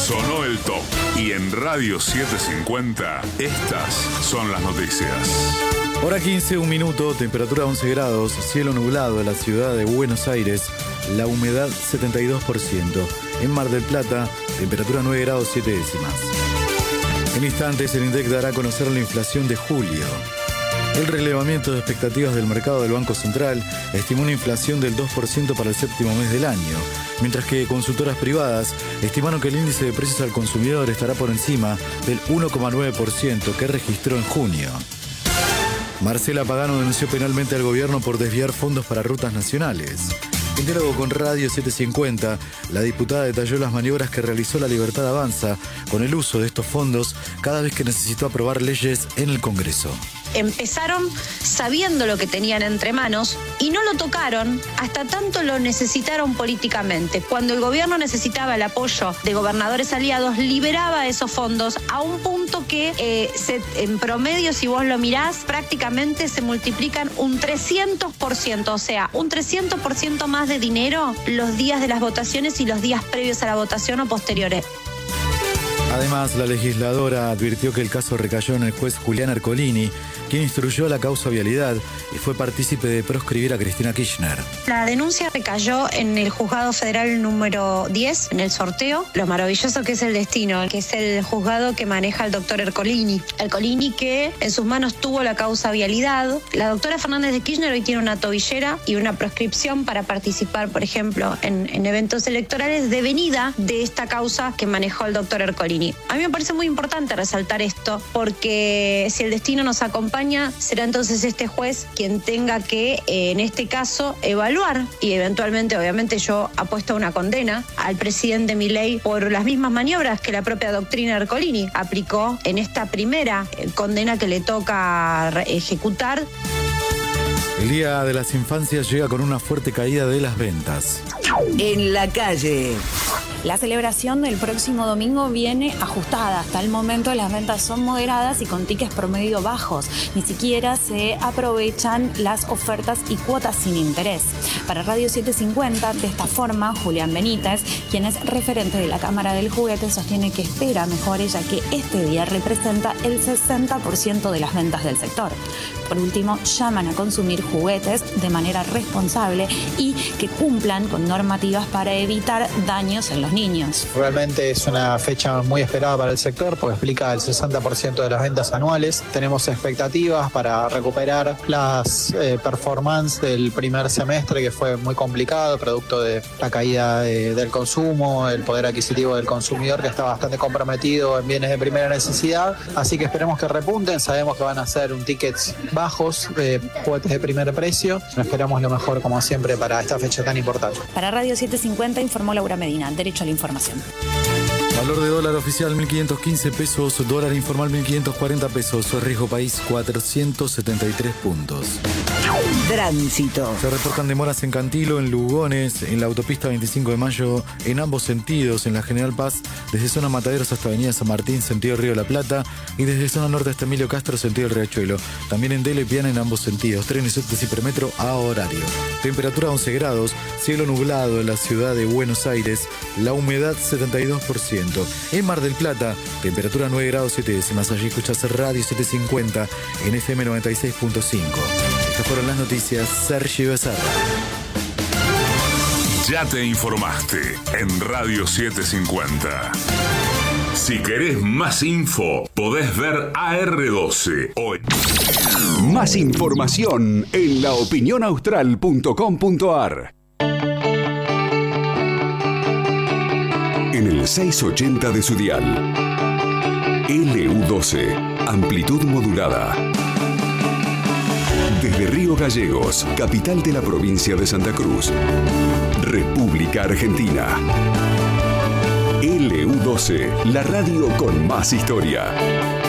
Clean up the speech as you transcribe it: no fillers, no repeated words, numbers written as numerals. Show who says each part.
Speaker 1: Sonó el top. Y en Radio 750, estas son las noticias.
Speaker 2: Hora 15, 1 minuto, temperatura 11 grados, cielo nublado en la ciudad de Buenos Aires, la humedad 72%. En Mar del Plata, temperatura 9 grados 7 décimas. En instantes, el INDEC dará a conocer la inflación de julio. El relevamiento de expectativas del mercado del Banco Central estimó una inflación del 2% para el séptimo mes del año, mientras que consultoras privadas estimaron que el índice de precios al consumidor estará por encima del 1,9% que registró en junio. Marcela Pagano denunció penalmente al gobierno por desviar fondos para rutas nacionales. En diálogo con Radio 750, la diputada detalló las maniobras que realizó La Libertad Avanza con el uso de estos fondos cada vez que necesitó aprobar leyes en el Congreso.
Speaker 3: Empezaron sabiendo lo que tenían entre manos y no lo tocaron hasta tanto lo necesitaron políticamente. Cuando el gobierno necesitaba el apoyo de gobernadores aliados, liberaba esos fondos a un punto que en promedio, si vos lo mirás, prácticamente se multiplican un 300%, o sea, un 300% más de dinero los días de las votaciones y los días previos a la votación o posteriores.
Speaker 2: Además, la legisladora advirtió que el caso recayó en el juez Julián Ercolini, quien instruyó la causa vialidad y fue partícipe de proscribir a Cristina Kirchner.
Speaker 3: La denuncia recayó en el juzgado federal número 10, en el sorteo. Lo maravilloso que es el destino, que es el juzgado que maneja el doctor Ercolini. Ercolini que en sus manos tuvo la causa vialidad. La doctora Fernández de Kirchner hoy tiene una tobillera y una proscripción para participar, por ejemplo, en eventos electorales devenida de esta causa que manejó el doctor Ercolini. A mí me parece muy importante resaltar esto, porque si el destino nos acompaña, será entonces este juez quien tenga que, en este caso, evaluar y eventualmente, obviamente, yo apuesto a una condena al presidente Milei por las mismas maniobras que la propia doctrina Ercolini aplicó en esta primera condena que le toca ejecutar.
Speaker 2: El Día de las Infancias llega con una fuerte caída de las ventas.
Speaker 4: En la calle.
Speaker 5: La celebración del próximo domingo viene ajustada. Hasta el momento las ventas son moderadas y con tickets promedio bajos. Ni siquiera se aprovechan las ofertas y cuotas sin interés. Para Radio 750, de esta forma, Julián Benítez, quien es referente de la Cámara del Juguete, sostiene que espera mejore, ya que este día representa el 60% de las ventas del sector. Por último, llaman a consumir juguetes de manera responsable y que cumplan con normativas para evitar daños en los niños.
Speaker 6: Realmente es una fecha muy esperada para el sector porque explica el 60% de las ventas anuales. Tenemos expectativas para recuperar las performances del primer semestre, que fue muy complicado, producto de la caída del consumo, el poder adquisitivo del consumidor, que está bastante comprometido en bienes de primera necesidad. Así que esperemos que repunten. Sabemos que van a ser tickets bajos, juguetes de primer precio. Esperamos lo mejor, como siempre, para esta fecha tan importante.
Speaker 5: Para Radio 750 informó Laura Medina. Derecho a la información.
Speaker 2: Valor de dólar oficial 1.515 pesos, dólar informal 1.540 pesos, riesgo país 473 puntos.
Speaker 4: Tránsito.
Speaker 2: Se reportan demoras en Cantilo, en Lugones, en la autopista 25 de Mayo, en ambos sentidos, en la General Paz, desde zona Mataderos hasta Avenida San Martín, sentido Río de la Plata, y desde zona norte hasta Emilio Castro, sentido El Riachuelo. También en Dele y Piana en ambos sentidos, trenes subtes y premetro a horario. Temperatura 11 grados, cielo nublado en la ciudad de Buenos Aires, la humedad 72%. En Mar del Plata, temperatura 9 grados 7 décimas. Allí escuchas Radio 750 en FM 96.5. Estas fueron las noticias. Sergio Becerra.
Speaker 1: Ya te informaste en Radio 750. Si querés más info, podés ver AR12 hoy.
Speaker 7: Más información en laopinionaustral.com.ar. En el 680 de su dial. LU12, amplitud modulada. Desde Río Gallegos, capital de la provincia de Santa Cruz, República Argentina. LU12, la radio con más historia.